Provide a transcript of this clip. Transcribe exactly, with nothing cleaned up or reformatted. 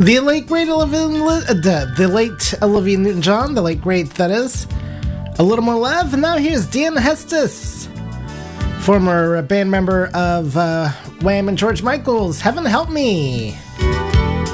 The late great Olivia, uh, the, the late Olivia Newton-John, the late great that is. A little more love, and now here's Dan Hestus, former band member of uh, Wham and George Michael's Heaven Help Me.